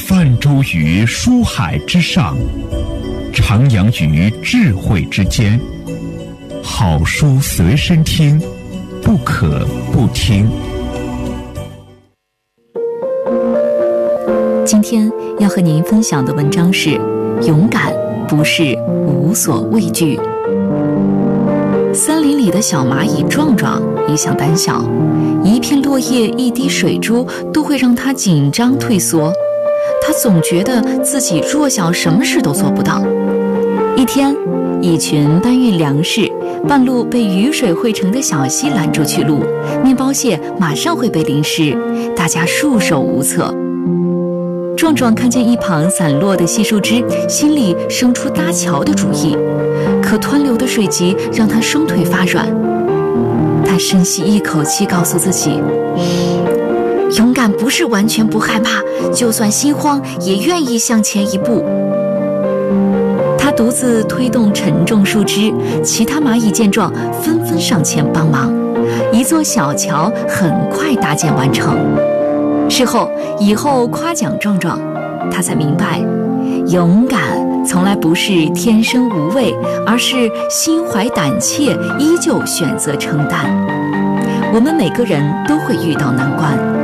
泛舟于书海之上，徜徉于智慧之间。好书随身听，不可不听。 今天要和您分享的文章是：勇敢不是无所畏惧。森林里的小蚂蚁壮壮一向胆小，一片落叶、一滴水珠都会让他紧张退缩。他总觉得自己弱小，什么事都做不到。一天，一群搬运粮食、半路被雨水汇成的小溪拦住去路，面包屑马上会被淋湿，大家束手无策。壮壮看见一旁散落的细树枝，心里生出搭桥的主意，可湍流的水急让他双腿发软。他深吸一口气，告诉自己，勇敢不是完全不害怕，就算心慌也愿意向前一步。他独自推动沉重树枝，其他蚂蚁见状纷纷上前帮忙，一座小桥很快搭建完成。事后，以后夸奖壮壮，他才明白，勇敢从来不是天生无畏，而是心怀胆怯，依旧选择承担。我们每个人都会遇到难关，